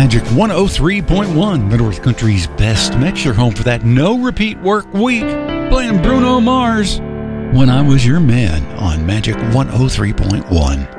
Magic 103.1, the North Country's best mix. Your home for that no repeat work week. Playing Bruno Mars, When I Was Your Man on Magic 103.1.